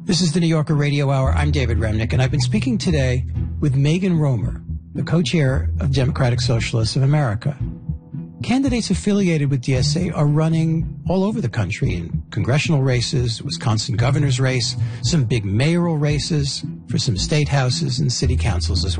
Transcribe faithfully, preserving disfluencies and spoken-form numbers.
This is the New Yorker Radio Hour. I'm David Remnick, and I've been speaking today with Megan Romer, the co-chair of Democratic Socialists of America. Candidates affiliated with D S A are running all over the country in congressional races, Wisconsin governor's race, some big mayoral races for some state houses and city councils as well.